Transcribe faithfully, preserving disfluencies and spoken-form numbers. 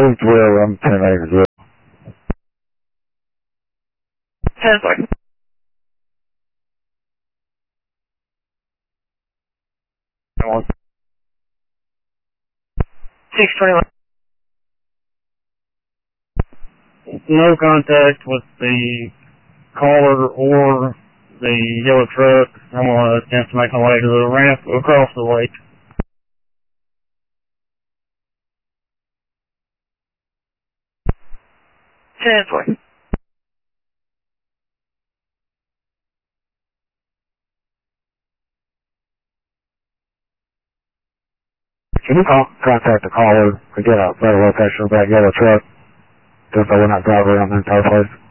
Moved where I'm ten acres away. ten four. six twenty-one. No contact with the caller or the yellow truck. I'm going to attempt to make my way to the ramp across the lake. ten four. Can you call, contact the caller to get a better location of that yellow truck? Just so we're not driving around the entire place.